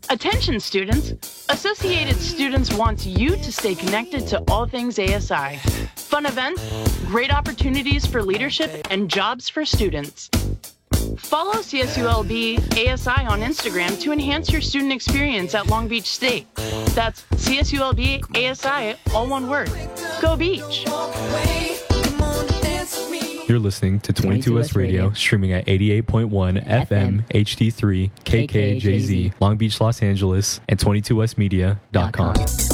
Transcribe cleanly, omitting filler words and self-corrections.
Attention students! Associated Students wants you to stay connected to all things ASI. Fun events, great opportunities for leadership, and jobs for students. Follow CSULB ASI on Instagram to enhance your student experience at Long Beach State. That's CSULB ASI, all one word. Go Beach! You're listening to 22S Radio, streaming at 88.1 FM HD3 KKJZ, Long Beach, Los Angeles, and 22smedia.com.